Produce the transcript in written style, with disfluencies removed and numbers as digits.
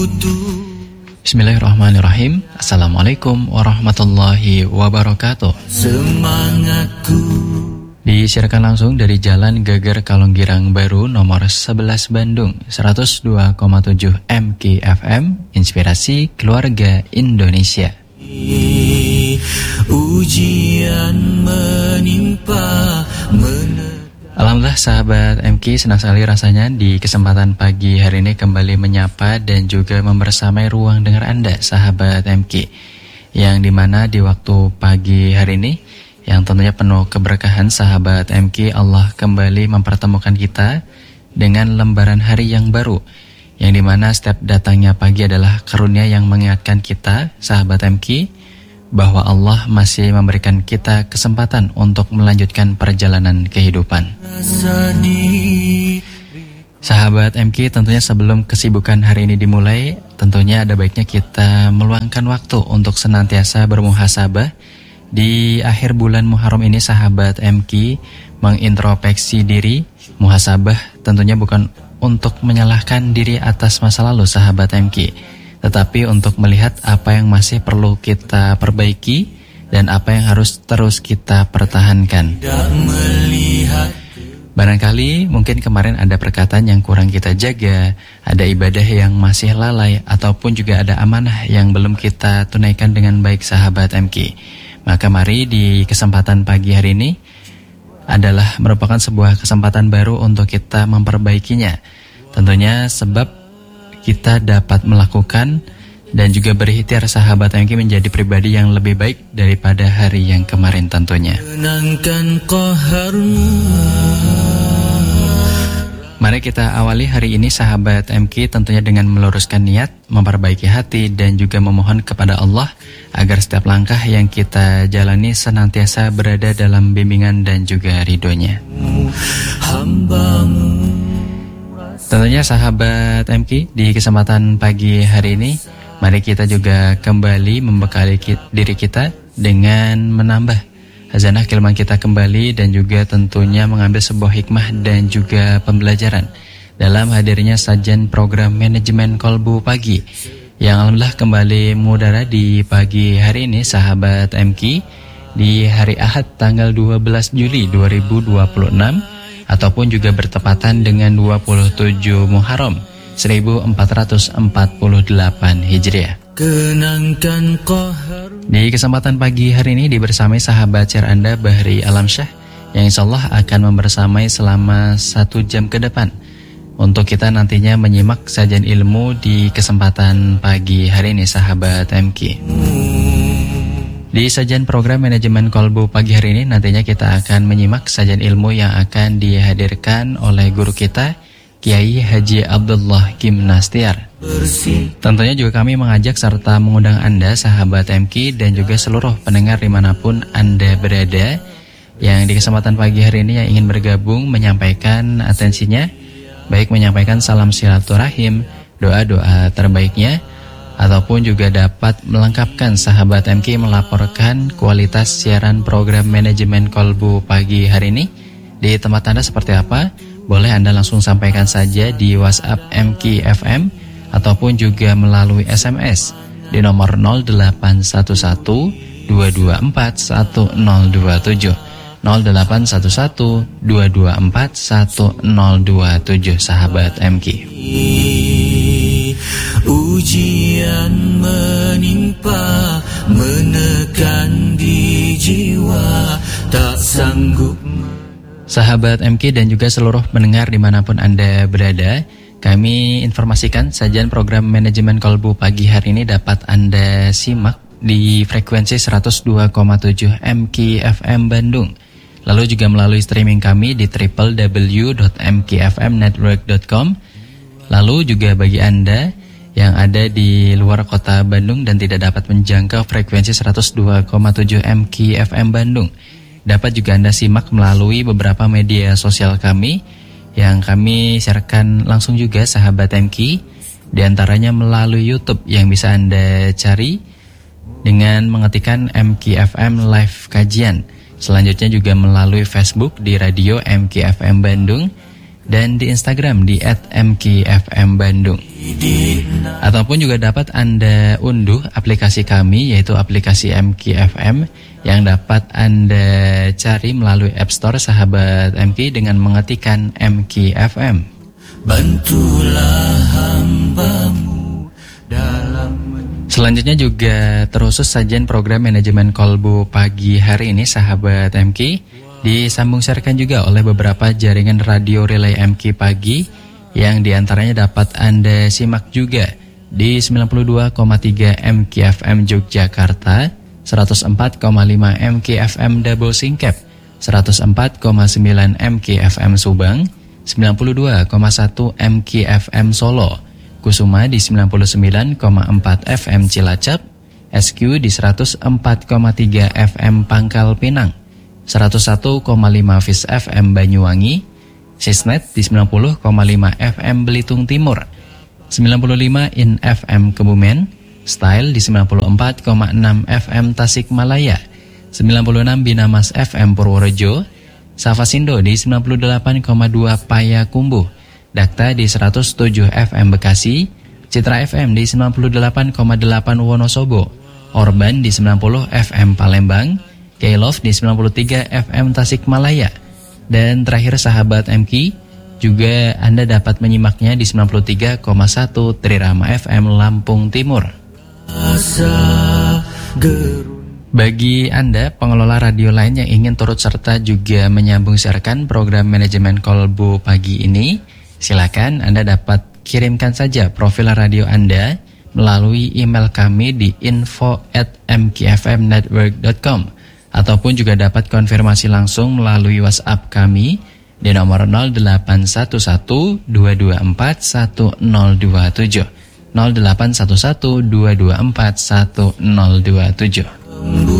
Bismillahirrahmanirrahim. Assalamualaikum warahmatullahi wabarakatuh. Semangatku disiarkan langsung dari Jalan Geger Kalonggirang Baru nomor 11 Bandung 102,7 MKFM, Inspirasi Keluarga Indonesia. Ujian menimpa Alhamdulillah sahabat MK, senang sekali rasanya di kesempatan pagi hari ini kembali menyapa dan juga membersamai ruang dengar Anda sahabat MK, yang dimana di waktu pagi hari ini yang tentunya penuh keberkahan sahabat MK, Allah kembali mempertemukan kita dengan lembaran hari yang baru, yang dimana setiap datangnya pagi adalah karunia yang mengingatkan kita sahabat MK bahwa Allah masih memberikan kita kesempatan untuk melanjutkan perjalanan kehidupan. Sahabat MK, tentunya sebelum kesibukan hari ini dimulai, tentunya ada baiknya kita meluangkan waktu untuk senantiasa bermuhasabah. Di akhir bulan Muharram ini sahabat MK mengintrospeksi diri. Muhasabah tentunya bukan untuk menyalahkan diri atas masa lalu sahabat MK, tetapi untuk melihat apa yang masih perlu kita perbaiki dan apa yang harus terus kita pertahankan. Barangkali mungkin kemarin ada perkataan yang kurang kita jaga, ada ibadah yang masih lalai, ataupun juga ada amanah yang belum kita tunaikan dengan baik sahabat MK. Maka mari di kesempatan pagi hari ini adalah merupakan sebuah kesempatan baru untuk kita memperbaikinya. Tentunya sebab kita dapat melakukan dan juga berikhtiar sahabat MK menjadi pribadi yang lebih baik daripada hari yang kemarin tentunya. Mari kita awali hari ini sahabat MK tentunya dengan meluruskan niat, memperbaiki hati dan juga memohon kepada Allah agar setiap langkah yang kita jalani senantiasa berada dalam bimbingan dan juga ridhonya. Tentunya sahabat MK, di kesempatan pagi hari ini mari kita juga kembali membekali diri kita dengan menambah khazanah keilmuan kita kembali dan juga tentunya mengambil sebuah hikmah dan juga pembelajaran dalam hadirnya sajian program manajemen kolbu pagi yang alhamdulillah kembali mengudara di pagi hari ini sahabat MK, di hari Ahad tanggal 12 Juli 2026 ataupun juga bertepatan dengan 27 Muharram 1448 Hijriah. Di kesempatan pagi hari ini dibersamai sahabat share Anda Bahri Alamsyah yang insyaallah akan membersamai selama 1 jam ke depan untuk kita nantinya menyimak sajian ilmu di kesempatan pagi hari ini sahabat MK. Di sajian program manajemen kolbu pagi hari ini nantinya kita akan menyimak sajian ilmu yang akan dihadirkan oleh guru kita Kiai Haji Abdullah Kim Nastiar. Tentunya juga kami mengajak serta mengundang Anda sahabat MK dan juga seluruh pendengar dimanapun Anda berada yang di kesempatan pagi hari ini yang ingin bergabung menyampaikan atensinya, baik menyampaikan salam silaturahim, doa-doa terbaiknya, ataupun juga dapat melengkapkan sahabat MK melaporkan kualitas siaran program manajemen kolbu pagi hari ini di tempat Anda seperti apa. Boleh Anda langsung sampaikan saja di WhatsApp MK FM ataupun juga melalui SMS di nomor 0811 224 1027 0811 224 1027 sahabat MK. Ujian menimpa menekan di jiwa tak sanggup. Sahabat MK dan juga seluruh pendengar dimanapun Anda berada, kami informasikan sajian program manajemen kolbu pagi hari ini dapat Anda simak di frekuensi 102,7 MKFM Bandung. Lalu juga melalui streaming kami di www.mkfmnetwork.com. Lalu juga bagi Anda yang ada di luar kota Bandung dan tidak dapat menjangkau frekuensi 102,7 MKFM Bandung, dapat juga Anda simak melalui beberapa media sosial kami yang kami sharekan langsung juga sahabat MK, diantaranya melalui YouTube yang bisa Anda cari dengan mengetikkan MKFM Live Kajian. Selanjutnya juga melalui Facebook di Radio MKFM Bandung dan di Instagram di @mkfmbandung. Ataupun juga dapat Anda unduh aplikasi kami, yaitu aplikasi MKFM, yang dapat Anda cari melalui App Store sahabat MK dengan mengetikkan MKFM. Bantulah hamba-Mu dalam. Selanjutnya juga terusus sajian program manajemen kolbu pagi hari ini sahabat MK disambung siarkan juga oleh beberapa jaringan radio relay MK pagi yang diantaranya dapat Anda simak juga di 92,3 MKFM Yogyakarta, 104,5 MKFM Double Singkep, 104,9 MKFM Subang, 92,1 MKFM Solo, Kusuma di 99,4 FM Cilacap, SQ di 104,3 FM Pangkal Pinang, 101,5 Fis FM Banyuwangi, Sisnet di 90,5 FM Belitung Timur, 95 In FM Kebumen, Style di 94,6 FM Tasikmalaya, 96 Binamas FM Purworejo, Safasindo di 98,2 Payakumbuh, Dakta di 107 FM Bekasi, Citra FM di 98,8 Wonosobo, Orban di 90 FM Palembang, K-Love di 93 FM Tasikmalaya. Dan terakhir sahabat MK, juga Anda dapat menyimaknya di 93,1 Trirama FM Lampung Timur. Bagi Anda pengelola radio lain yang ingin turut serta juga menyambung siarkan program manajemen kolbu pagi ini, silakan Anda dapat kirimkan saja profil radio Anda melalui email kami di info@mkfmnetwork.com. Ataupun juga dapat konfirmasi langsung melalui WhatsApp kami di nomor 0811-224-1027. 0811-224-1027.